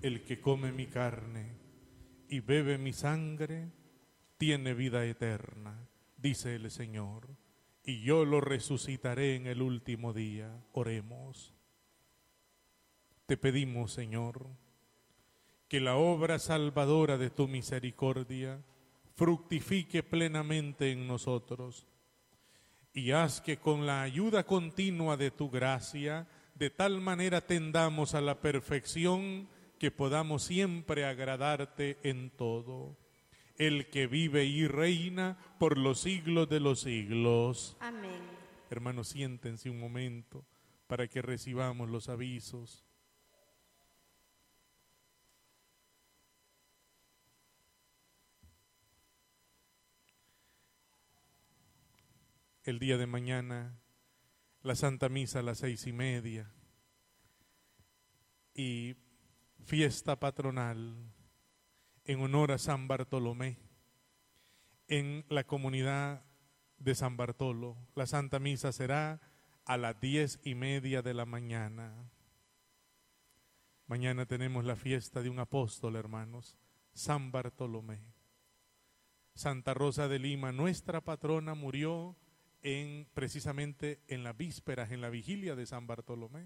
el que come mi carne y bebe mi sangre, tiene vida eterna, dice el Señor, y yo lo resucitaré en el último día. Oremos. Te pedimos, Señor, que la obra salvadora de tu misericordia fructifique plenamente en nosotros, y haz que con la ayuda continua de tu gracia, de tal manera tendamos a la perfección que podamos siempre agradarte en todo. El que vive y reina por los siglos de los siglos. Amén. Hermanos, siéntense un momento para que recibamos los avisos. El día de mañana, la Santa Misa a las 6:30 y fiesta patronal en honor a San Bartolomé en la comunidad de San Bartolo. La Santa Misa será a las 10:30 de la mañana. Mañana tenemos la fiesta de un apóstol, hermanos, San Bartolomé. Santa Rosa de Lima, nuestra patrona, murió precisamente en las vísperas, en la vigilia de San Bartolomé.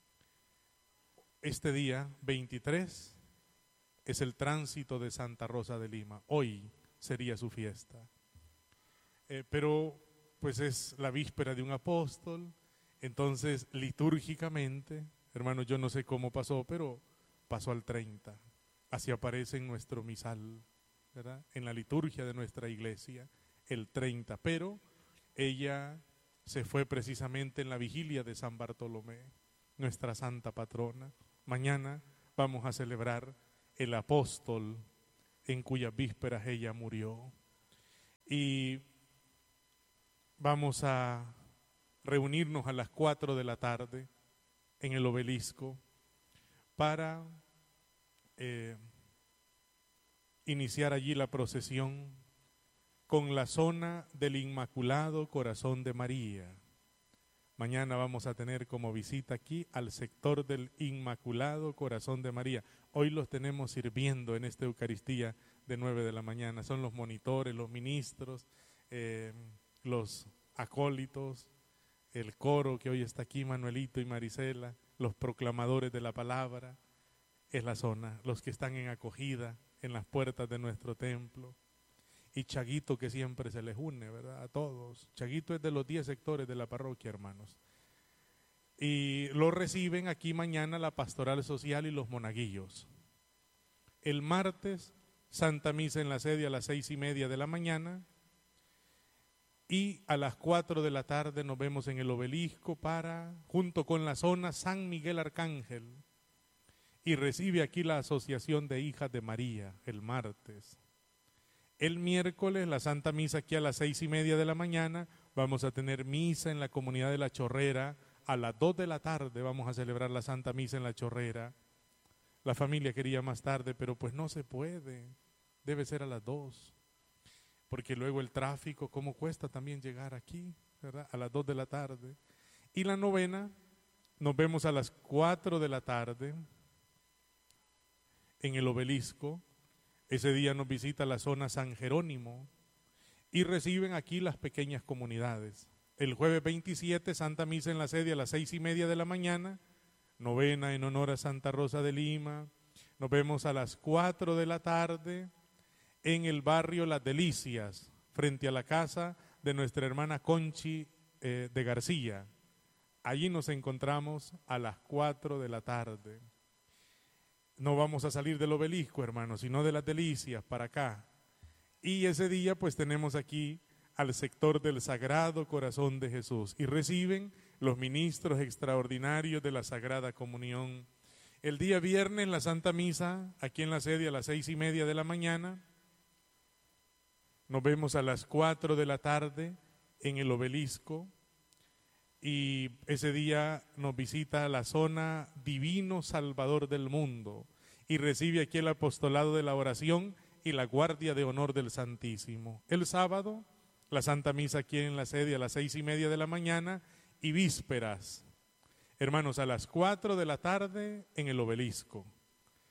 Este día, 23, es el tránsito de Santa Rosa de Lima. Hoy sería su fiesta. Pero pues es la víspera de un apóstol, entonces litúrgicamente, hermanos, yo no sé cómo pasó, pero pasó al 30. Así aparece en nuestro misal, ¿verdad? En la liturgia de nuestra iglesia, el 30. Pero ella se fue precisamente en la vigilia de San Bartolomé, nuestra santa patrona. Mañana vamos a celebrar el apóstol en cuyas vísperas ella murió. Y vamos a reunirnos a las 4 de la tarde en el obelisco para iniciar allí la procesión con la zona del Inmaculado Corazón de María. Mañana vamos a tener como visita aquí al sector del Inmaculado Corazón de María. Hoy los tenemos sirviendo en esta Eucaristía de 9 de la mañana. Son los monitores, los ministros, los acólitos, el coro que hoy está aquí, Manuelito y Marisela, los proclamadores de la palabra. Es la zona, los que están en acogida en las puertas de nuestro templo. Y Chaguito, que siempre se les une, ¿verdad? A todos. Chaguito es de los 10 sectores de la parroquia, hermanos. Y lo reciben aquí mañana la Pastoral Social y los monaguillos. El martes, Santa Misa en la sede a las 6:30 de la mañana. Y a las 4 de la tarde nos vemos en el obelisco junto con la zona San Miguel Arcángel. Y recibe aquí la Asociación de Hijas de María el martes. El miércoles, la Santa Misa aquí a las 6:30 de la mañana. Vamos a tener misa en la comunidad de La Chorrera. A las 2 de la tarde vamos a celebrar la Santa Misa en La Chorrera. La familia quería más tarde, pero pues no se puede. Debe ser a las 2. Porque luego el tráfico, cómo cuesta también llegar aquí, ¿verdad? A las 2 de la tarde. Y la novena, nos vemos a las 4 de la tarde en el obelisco. Ese día nos visita la zona San Jerónimo y reciben aquí las pequeñas comunidades. El jueves 27, Santa Misa en la sede a las 6:30 de la mañana, novena en honor a Santa Rosa de Lima. Nos vemos a las 4 de la tarde en el barrio Las Delicias, frente a la casa de nuestra hermana Conchi de García. Allí nos encontramos a las 4 de la tarde. No vamos a salir del obelisco, hermanos, sino de Las Delicias para acá. Y ese día pues tenemos aquí al sector del Sagrado Corazón de Jesús y reciben los ministros extraordinarios de la Sagrada Comunión. El día viernes la Santa Misa aquí en la sede a las 6:30 de la mañana. Nos vemos a las 4 de la tarde en el obelisco y ese día nos visita la zona Divino Salvador del Mundo y recibe aquí el apostolado de la oración y la guardia de honor del Santísimo. El sábado, la Santa Misa aquí en la sede a las 6:30 de la mañana y vísperas, hermanos, a las 4 de la tarde en el obelisco.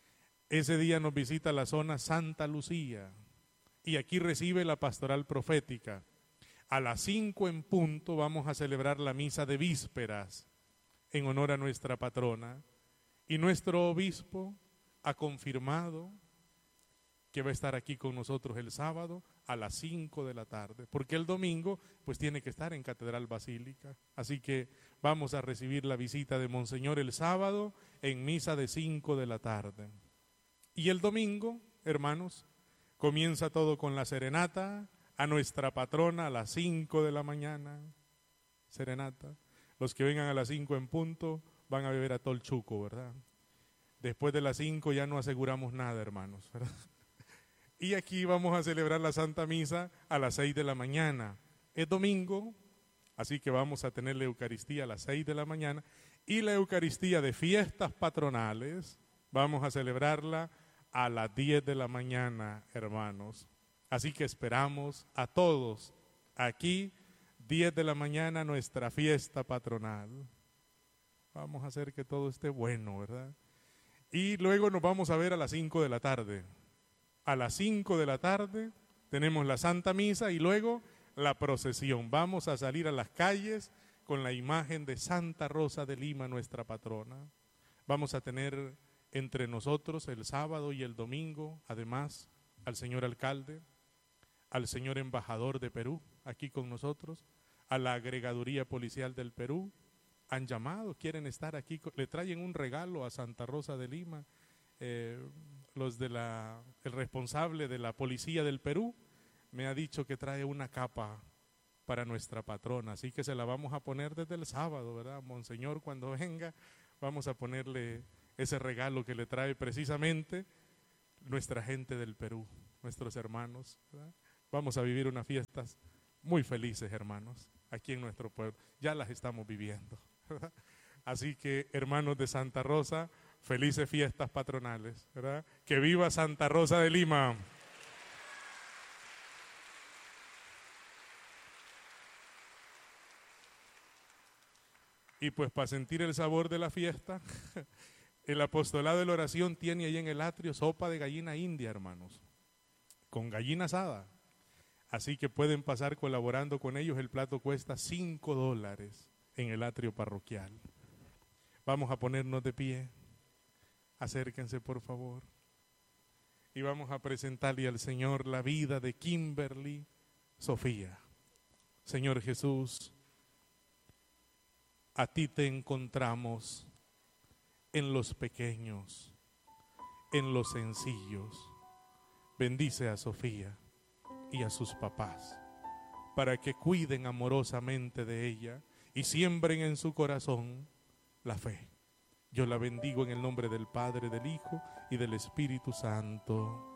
Ese día nos visita la zona Santa Lucía y aquí recibe la pastoral profética. A las 5 en punto vamos a celebrar la misa de vísperas en honor a nuestra patrona y nuestro obispo ha confirmado que va a estar aquí con nosotros el sábado a las 5 de la tarde, porque el domingo pues tiene que estar en Catedral Basílica. Así que vamos a recibir la visita de Monseñor el sábado en misa de 5 de la tarde. Y el domingo, hermanos, comienza todo con la serenata a nuestra patrona a las 5 de la mañana. Serenata. Los que vengan a las 5 en punto van a beber a Tolchuco, ¿verdad? Después de las 5 ya no aseguramos nada, hermanos, ¿verdad? Y aquí vamos a celebrar la Santa Misa a las 6 de la mañana. Es domingo, así que vamos a tener la Eucaristía a las 6 de la mañana. Y la Eucaristía de fiestas patronales vamos a celebrarla a las 10 de la mañana, hermanos. Así que esperamos a todos aquí, 10 de la mañana, nuestra fiesta patronal. Vamos a hacer que todo esté bueno, ¿verdad? Y luego nos vamos a ver a las 5 de la tarde. A las 5 de la tarde tenemos la Santa Misa y luego la procesión. Vamos a salir a las calles con la imagen de Santa Rosa de Lima, nuestra patrona. Vamos a tener entre nosotros el sábado y el domingo, además, al señor alcalde, al señor embajador de Perú, aquí con nosotros, a la agregaduría policial del Perú. Han llamado, quieren estar aquí, le traen un regalo a Santa Rosa de Lima. El responsable de la policía del Perú me ha dicho que trae una capa para nuestra patrona, así que se la vamos a poner desde el sábado, ¿verdad? Monseñor, cuando venga, vamos a ponerle ese regalo que le trae precisamente nuestra gente del Perú, nuestros hermanos, ¿verdad? Vamos a vivir unas fiestas muy felices, hermanos, aquí en nuestro pueblo. Ya las estamos viviendo, ¿verdad? Así que, hermanos de Santa Rosa, felices fiestas patronales, ¿verdad? ¡Que viva Santa Rosa de Lima! Y pues para sentir el sabor de la fiesta, el apostolado de la oración tiene ahí en el atrio sopa de gallina india, hermanos, con gallina asada. Así que pueden pasar colaborando con ellos, el plato cuesta $5 en el atrio parroquial. Vamos a ponernos de pie. Acérquense, por favor. Y vamos a presentarle al Señor la vida de Kimberly Sofía. Señor Jesús, a ti te encontramos en los pequeños, en los sencillos. Bendice a Sofía y a sus papás para que cuiden amorosamente de ella y siembren en su corazón la fe. Yo la bendigo en el nombre del Padre, del Hijo y del Espíritu Santo.